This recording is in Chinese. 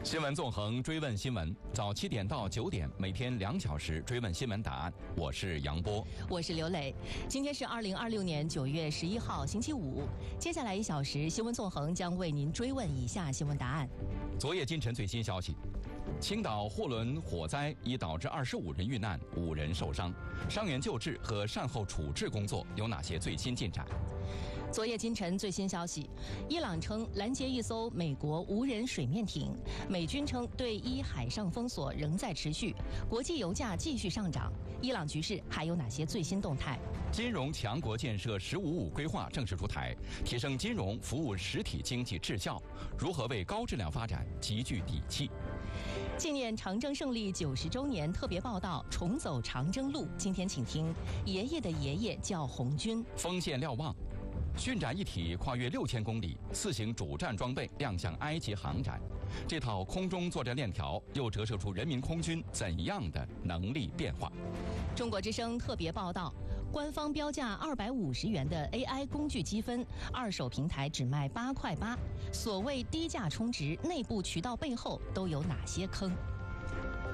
新闻纵横，追问新闻，早7点到9点，每天2小时追问新闻答案。我是杨波， 我是刘磊。今天是2026年9月11号，星期五。接下来1小时，新闻纵横将为您追问以下新闻答案。 昨夜今晨最新消息：青岛货轮火灾已导致25人遇难，5人受伤。伤员救治和善后处置工作有哪些最新进展？ 昨夜今晨最新消息，伊朗称拦截一艘美国无人水面艇，美军称对伊海上封锁仍在持续，国际油价继续上涨。伊朗局势还有哪些最新动态？ 金融强国建设“15+5”规划正式出台，提升金融服务实体经济质效，如何为高质量发展极具底气？ 纪念长征胜利90周年特别报道《重走长征路》，今天请听爷爷的爷爷叫红军。 锋线瞭望，训展一体跨越6000公里，4型主战装备亮相埃及航展。这套空中作战链条又折射出人民空军怎样的能力变化？ 中国之声特别报道，官方标价250元的 AI 工具积分，二手平台只卖8.8块。所谓低价充值，内部渠道背后都有哪些坑？